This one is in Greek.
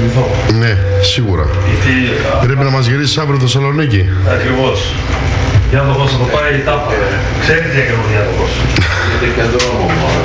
θυμηθώ. Ναι, σίγουρα. Πρέπει να μας γυρίσεις αύριο το Θεσσαλονίκη. Ακριβώς. Διάδοχος θα το πάει η τάπα. Ξέρει τι έκανε ο διάδοχος. Είναι και δρόμο.